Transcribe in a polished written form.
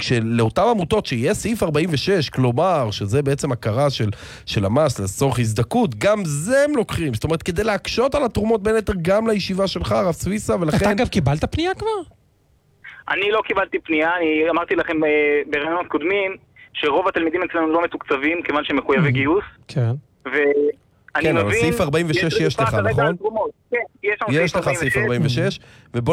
לאותן עמותות שיהיה סעיף 46, כלומר, שזה בעצם הכרה של המס לצורך הזדקות, גם זה הם לוקחים. זאת אומרת, כדי להקשות על התרומות בין היתר גם לישיבה שלך, הרב סוויסה, ולכן... אתה אגב קיבלת פנייה כבר? אני לא קיבלתי פנייה, אני אמרתי לכם ברעיונות קודמים, שרוב התלמידים אצלנו לא מתוקצבים, כיוון שהם מחויבי גיוס. כן. ואני כן, אבל מבין... סעיף 46 יש לך, נכון? כן, יש לך סעיף 46, ובוא